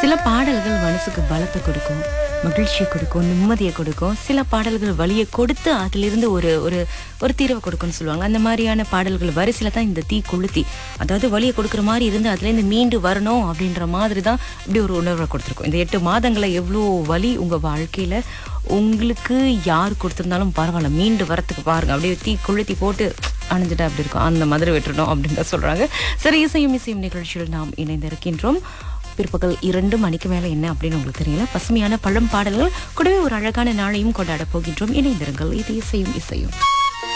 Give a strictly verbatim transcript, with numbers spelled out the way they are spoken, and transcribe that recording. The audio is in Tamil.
சில பாடல்கள் மனசுக்கு பலத்தை கொடுக்கும், மகிழ்ச்சியை கொடுக்கும், நிம்மதியை கொடுக்கும். சில பாடல்கள் வலியை கொடுத்து அதிலிருந்து ஒரு ஒரு ஒரு தீர்வை கொடுக்கும்னு சொல்லுவாங்க. அந்த மாதிரியான பாடல்கள் வரிசையில தான் இந்த தீ கொளுத்தி, அதாவது வலியை கொடுக்குற மாதிரி இருந்து அதுலேருந்து மீண்டு வரணும் அப்படின்ற மாதிரி தான் இப்படி ஒரு உணர்வை கொடுத்துருக்கோம். இந்த எட்டு மாதங்களை எவ்வளோ வலி உங்க வாழ்க்கையில உங்களுக்கு யார் கொடுத்துருந்தாலும் பரவாயில்ல, மீண்டு வரத்துக்கு பாருங்க. அப்படியே தீ கொளுத்தி போட்டு அணைஞ்சிட்டா அப்படி இருக்கும், அந்த மாதிரி விட்டுறணும் அப்படின்னு தான் சொல்றாங்க. சரி, இசையும் இசையும் நிகழ்ச்சியில் நாம் இணைந்திருக்கின்றோம். பிற்பகல் இரண்டு மணிக்கு மேல என்ன அப்படின்னு உங்களுக்கு தெரியல. பசுமையான பழம் பாடல்கள் கூடவே ஒரு அழகான நாளையும் கொண்டாட போகின்றோம். இணைந்திருங்கள். இது இசையும் இசையும்.